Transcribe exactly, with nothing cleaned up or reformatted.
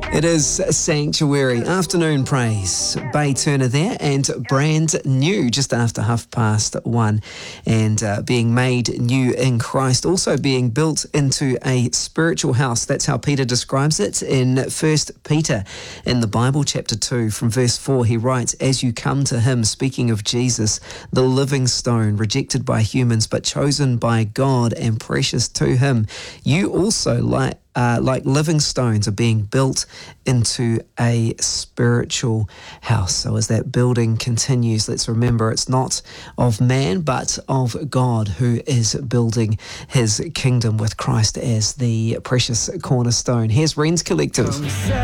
It is Sanctuary Afternoon Praise. Bay Turner there, and brand new just after half past one, and uh, being made new in Christ, also being built into a spiritual house. That's how Peter describes it in First Peter in the Bible, chapter two, from verse four. He writes, "As you come to him," speaking of Jesus, "the living stone, rejected by humans but chosen by God and precious to him, you also like Uh, like living stones are being built into a spiritual house." So as that building continues, let's remember it's not of man but of God, who is building his kingdom with Christ as the precious cornerstone. Here's Wren's Collective.